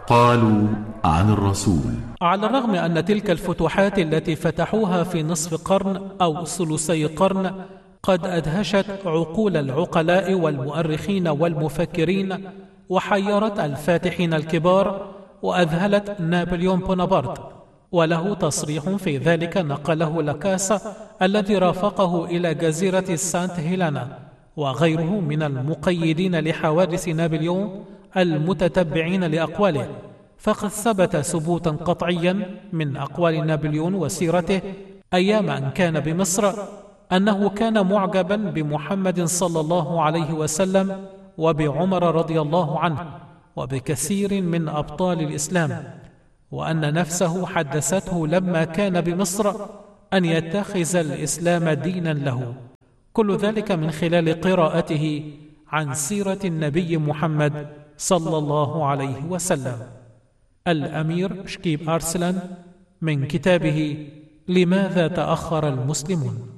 قالوا عن الرسول: على الرغم أن تلك الفتوحات التي فتحوها في نصف قرن أو ثلثي قرن قد أدهشت عقول العقلاء والمؤرخين والمفكرين، وحيرت الفاتحين الكبار، وأذهلت نابليون بونابرت، وله تصريح في ذلك نقله لاكاسا الذي رافقه إلى جزيرة سانت هيلانا، وغيره من المقيدين لحوادث نابليون المتتبعين لأقواله، فقد ثبت ثبوتا قطعيا من أقوال نابليون وسيرته أيام أن كان بمصر أنه كان معجبا بمحمد صلى الله عليه وسلم وبعمر رضي الله عنه وبكثير من أبطال الإسلام، وأن نفسه حدثته لما كان بمصر أن يتخذ الإسلام دينا له. كل ذلك من خلال قراءته عن سيرة النبي محمد صلى الله عليه وسلم. الأمير شكيب أرسلان من كتابه لماذا تأخر المسلمون.